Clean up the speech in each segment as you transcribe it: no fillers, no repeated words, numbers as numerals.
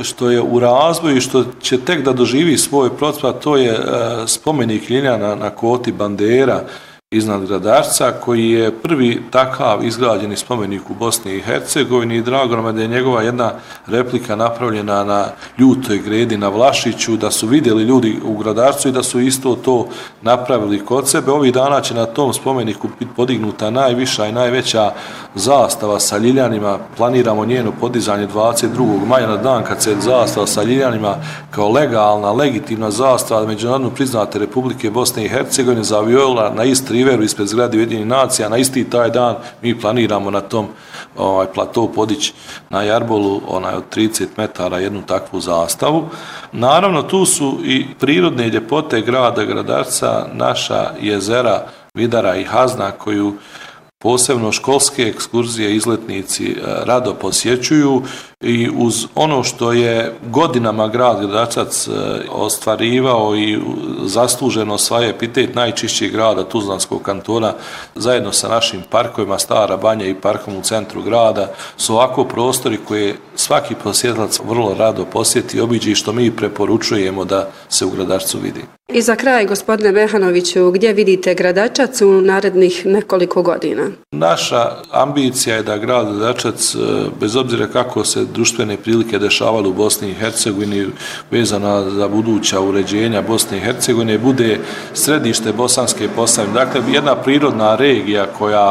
što je u razvoju i što će tek da doživi svoj procvat, to je spomenik Ljiljana na Koti Bandera iznad Gradačca, koji je prvi takav izgrađeni spomenik u Bosni i Hercegovini i drago nam je da je njegova jedna replika napravljena na Ljutoj gredi na Vlašiću, da su vidjeli ljudi u Gradačcu i da su isto to napravili kod sebe. Ovih dana će na tom spomeniku biti podignuta najviša i najveća zastava sa Ljiljanima. Planiramo njeno podizanje 22. maja na dan kad se zastava sa Ljiljanima kao legalna, legitimna zastava međunarodno priznate Republike Bosne i Hercegovine zaviola na Istri Riveru ispred zgrade Ujedinjenih nacija. Na isti taj dan mi planiramo na tom platou podići na Jarbolu od 30 metara jednu takvu zastavu. Naravno, tu su i prirodne ljepote grada Gradačca, naša jezera Vidara i Hazna, koju posebno školske ekskurzije izletnici rado posjećuju i uz ono što je godinama grad Gradačac ostvarivao i zasluženo osvaja epitet najčišćeg grada Tuzlanskog kantona zajedno sa našim parkovima Stara Banja i parkom u centru grada su ovako prostori koje svaki posjetilac vrlo rado posjeti, obiđe i što mi preporučujemo da se u Gradačcu vidi. I za kraj, gospodine Mehanoviću, gdje vidite Gradačac u narednih nekoliko godina? Naša ambicija je da grad Gradačac, bez obzira kako se društvene prilike dešavale u Bosni i Hercegovini vezana za buduća uređenja Bosne i Hercegovine, bude središte Bosanske Posavine. Dakle, jedna prirodna regija koja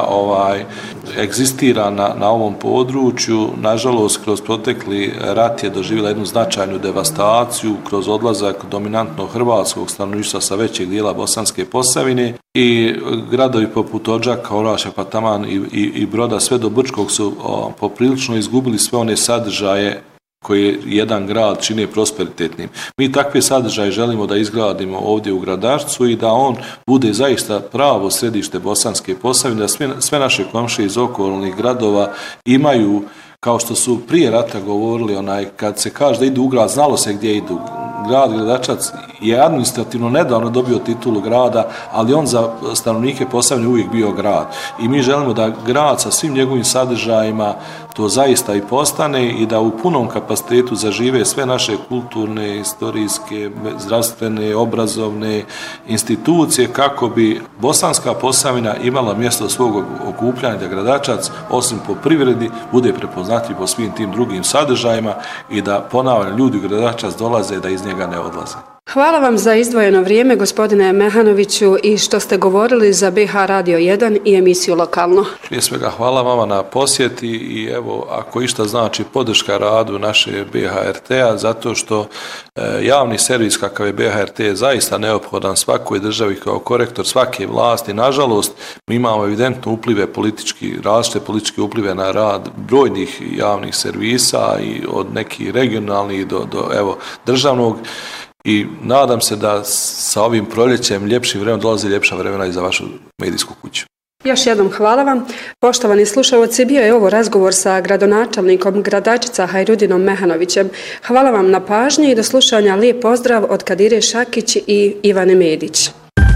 egzistira na ovom području, nažalost, kroz protekli rat je doživjela jednu značajnu devastaciju kroz odlazak dominantno hrvatskog stanovništva sa većeg dijela Bosanske Posavine i gradovi poput Odžaka, Orašja, pa taman i Broda sve do Brčkog su poprilično izgubili sve one sadržaje koje jedan grad čine prosperitetnim. Mi takve sadržaje želimo da izgradimo ovdje u Gradačcu i da on bude zaista pravo središte Bosanske Posavine, da sve naše komšije iz okolnih gradova imaju, kao što su prije rata govorili, kad se kaže da idu u grad, znalo se gdje idu. Grad Gradačac je administrativno nedavno dobio titulu grada, ali on za stanovnike Posavine uvijek bio grad. I mi želimo da grad sa svim njegovim sadržajima to zaista i postane i da u punom kapacitetu zažive sve naše kulturne, istorijske, zdravstvene, obrazovne institucije kako bi Bosanska Posavina imala mjesto svog okupljanja, da Gradačac, osim po privredi, bude prepoznatljiv po svim tim drugim sadržajima i da, ponavljam, ljudi u Gradačac dolaze da iz njega ne odlaze. Hvala vam za izdvojeno vrijeme, gospodine Mehanoviću, i što ste govorili za BH Radio 1 i emisiju Lokalno. Prije svega hvala vama na posjeti i evo, ako išta znači podrška radu naše BHRT-a, zato što javni servis kakav je BHRT je zaista neophodan svakoj državi kao korektor svake vlasti. Nažalost, mi imamo evidentno uplive različite političke uplive na rad brojnih javnih servisa i od nekih regionalnih do državnog. I nadam se da sa ovim proljećem ljepšim vremenom dolazi ljepša vremena i za vašu medijsku kuću. Još jednom hvala vam. Poštovani slušalci, bio je ovo razgovor sa gradonačelnikom Gradačca Hajrudinom Mehanovićem. Hvala vam na pažnji i do slušanja. Lijep pozdrav od Kadire Šakić i Ivane Medić.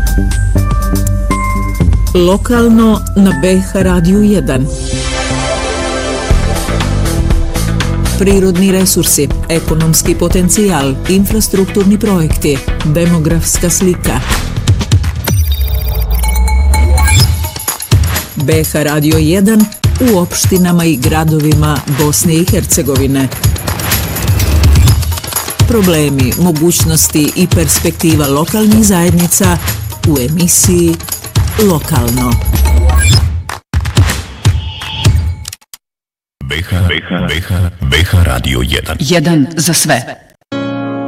Lokalno na BH Radio 1. Prirodni resursi, ekonomski potencijal, infrastrukturni projekti, demografska slika. BH Radio 1 u opštinama i gradovima Bosne i Hercegovine. Problemi, mogućnosti i perspektiva lokalnih zajednica u emisiji Lokalno. BH Radio 1. 1 za sve.